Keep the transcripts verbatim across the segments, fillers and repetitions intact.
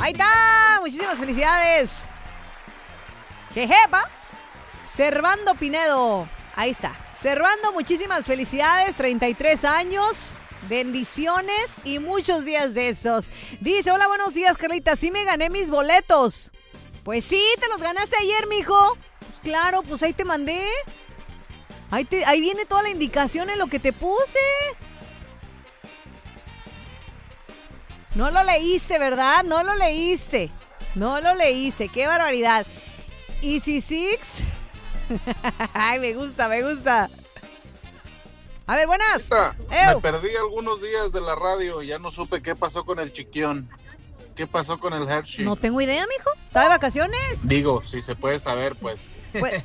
Ahí está, muchísimas felicidades. Jejepa. Servando Pinedo, ahí está. Servando, muchísimas felicidades, treinta y tres años, bendiciones y muchos días de esos. Dice, hola, buenos días, Carlita, sí me gané mis boletos. Pues sí, te los ganaste ayer, mijo. Claro, pues ahí te mandé. Ahí, te, ahí viene toda la indicación en lo que te puse. No lo leíste, ¿verdad? No lo leíste. No lo leíste, qué barbaridad. Easy Six. Ay, me gusta, me gusta. A ver, buenas. Me perdí algunos días de la radio y ya no supe qué pasó con el chiquión. ¿Qué pasó con el Hershey? No tengo idea, mijo. ¿Está de vacaciones? Digo, si se puede saber, pues. pues...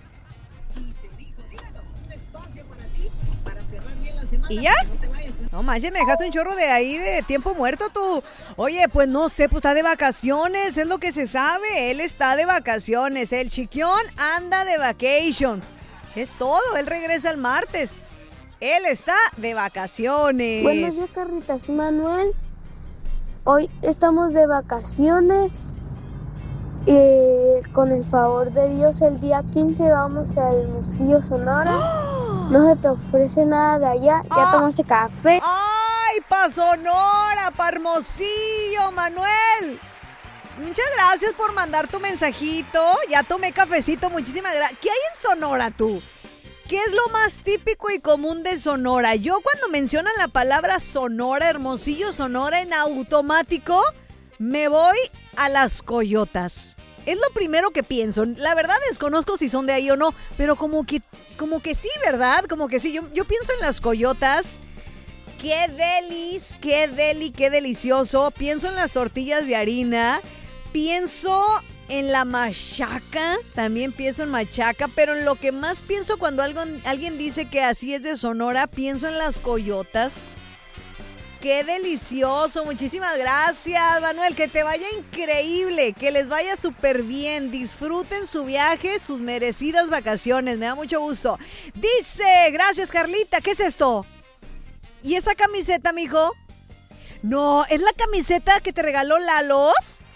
¿Y ya? No manches, me dejaste un chorro de ahí de tiempo muerto tú. Oye, pues no sé, pues está de vacaciones, es lo que se sabe. Él está de vacaciones, el chiquión anda de vacation. Es todo, él regresa el martes. Él está de vacaciones. Buenos días, Carlita, soy Manuel. Hoy estamos de vacaciones. Y con el favor de Dios, el día quince vamos al Hermosillo, Sonora. ¡Oh! No se te ofrece nada de allá. ¿Ya ¡Oh! tomaste café? ¡Ay, pa' Sonora, pa' Hermosillo, Manuel! Muchas gracias por mandar tu mensajito. Ya tomé cafecito, muchísimas gracias. ¿Qué hay en Sonora, tú? ¿Qué es lo más típico y común de Sonora? Yo cuando mencionan la palabra Sonora, Hermosillo, Sonora, en automático, me voy a las coyotas. Es lo primero que pienso. La verdad desconozco si son de ahí o no, pero como que, como que sí, ¿verdad? Como que sí. Yo, yo pienso en las coyotas. ¡Qué delis! ¡Qué deli! ¡Qué delicioso! Pienso en las tortillas de harina. Pienso en la machaca. También pienso en machaca. Pero en lo que más pienso cuando algo, alguien dice que así es de Sonora, pienso en las coyotas. ¡Qué delicioso! Muchísimas gracias, Manuel. Que te vaya increíble, que les vaya súper bien. Disfruten su viaje, sus merecidas vacaciones. Me da mucho gusto. Dice, gracias, Carlita. ¿Qué es esto? ¿Y esa camiseta, mijo? No, ¿es la camiseta que te regaló Lalos?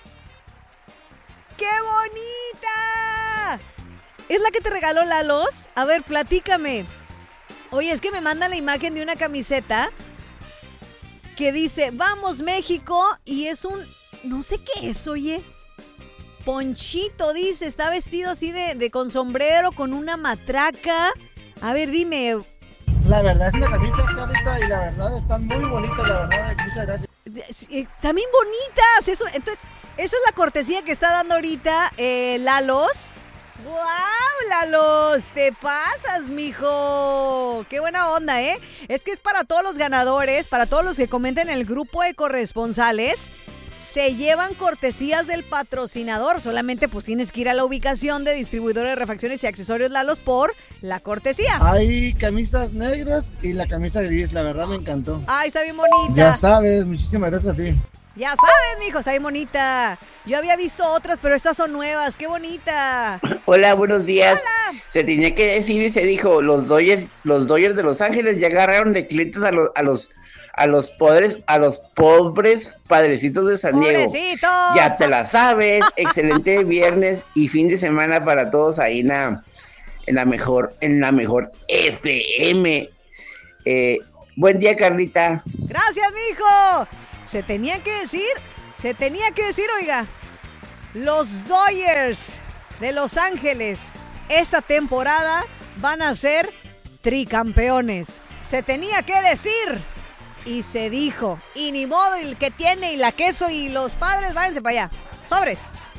¡Qué bonita! ¿Es la que te regaló Lalos? A ver, platícame. Oye, es que me manda la imagen de una camiseta que dice, vamos México, y es un, no sé qué es, oye, ponchito, dice, está vestido así de, de con sombrero, con una matraca. A ver, dime. La verdad es una camisa, Carlita, y la verdad están muy bonitas, la verdad, muchas gracias. También bonitas, eso, entonces, esa es la cortesía que está dando ahorita eh, Lalos. ¡Guau, Lalos! ¡Te pasas, mijo! ¡Qué buena onda, eh! Es que es para todos los ganadores, para todos los que comenten en el grupo de corresponsales. Se llevan cortesías del patrocinador. Solamente pues tienes que ir a la ubicación de distribuidores de refacciones y accesorios Lalos por la cortesía. Hay camisas negras y la camisa gris, la verdad me encantó. ¡Ay, está bien bonita! Ya sabes, muchísimas gracias a ti. Ya sabes, mijo, está bien bonita. Yo había visto otras, pero estas son nuevas. ¡Qué bonita! Hola, buenos días. Hola. Se tenía que decir y se dijo, los Dodgers, los Dodgers de Los Ángeles ya agarraron de clientes a los, a los, a los pobres, a los pobres padrecitos de San Diego. ¡Pobrecito! Ya te la sabes. Excelente viernes y fin de semana para todos ahí en la, en la mejor, en la mejor F M. Eh, buen día, Carlita. Gracias, mijo. Se tenía que decir, se tenía que decir, oiga, los Dodgers de Los Ángeles esta temporada van a ser tricampeones. Se tenía que decir y se dijo. Y ni modo, el que tiene y la queso y los padres, váyanse para allá. Sobres.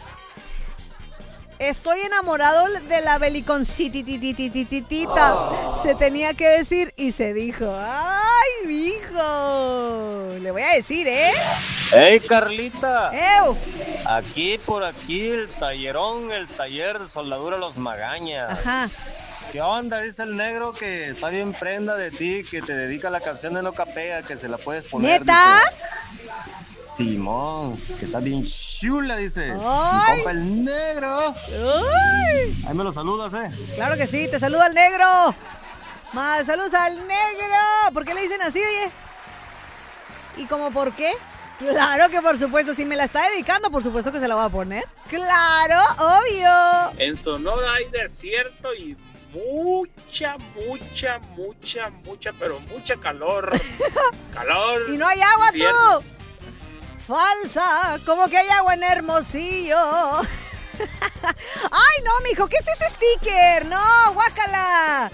Estoy enamorado de la beliconcitititititita. Se tenía que decir y se dijo. ¡Ay, hijo! Le voy a decir, ¿eh? ¡Ey, Carlita! ¡Ew! Aquí, por aquí, el tallerón, el taller de soldadura Los Magañas. Ajá. ¿Qué onda? Dice el negro que está bien prenda de ti, que te dedica la canción de No Capea, que se la puedes poner. ¿Neta? Dice. Simón, que está bien chula, dice. ¡Ay! Mi compa el negro. ¡Ay! Ahí me lo saludas, ¿eh? Claro que sí, te saluda el negro. Más saludos al negro. ¿Por qué le dicen así, oye? ¿Y cómo por qué? Claro que por supuesto, si me la está dedicando, por supuesto que se la voy a poner. Claro, obvio. En Sonora hay desierto y mucha, mucha, mucha, mucha, pero mucha calor. Calor. Y no hay agua, invierno. tú. Falsa, como que hay agua en Hermosillo. Ay, no, mijo, ¿qué es ese sticker? No, guácala.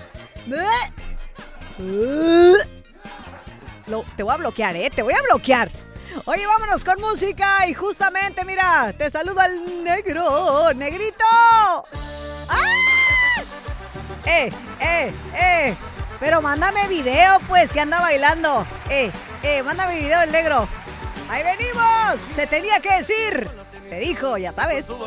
Lo, te voy a bloquear, ¿eh? Te voy a bloquear. Oye, vámonos con música y justamente, mira, te saluda el negro, negrito. ¡Ah! Eh, eh, eh. Pero mándame video, pues, que anda bailando. Eh, eh, mándame video el negro. Ahí venimos. Se tenía que decir. Se dijo, ya sabes.